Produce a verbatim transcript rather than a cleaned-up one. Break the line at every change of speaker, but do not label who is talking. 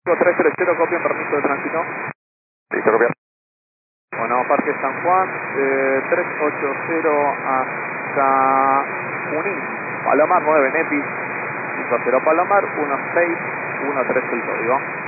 tres cero cero, copia, permiso de tránsito.
Listo, copiar.
Bueno, Parque San Juan, eh, tres ocho cero hasta Junín. Palomar nueve, Nepi. cinco cero Palomar, uno seis uno tres el código.